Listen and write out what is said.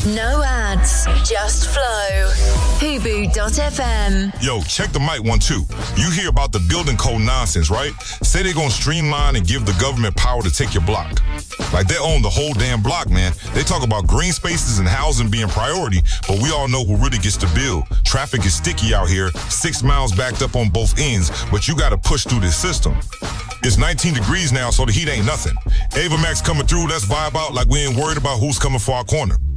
No ads, just flow. Hubu.fm. Yo, check the mic 1 2. You hear about the building code nonsense, right? Say they're gonna streamline and give the government power to take your block. Like they own the whole damn block, man. They talk about green spaces and housing being priority, but we all know who really gets to build. Traffic is sticky out here, 6 miles backed up on both ends, but you gotta push through this system. It's 19 degrees now, so the heat ain't nothing. Ava Max coming through, let's vibe out like we ain't worried about who's coming for our corner.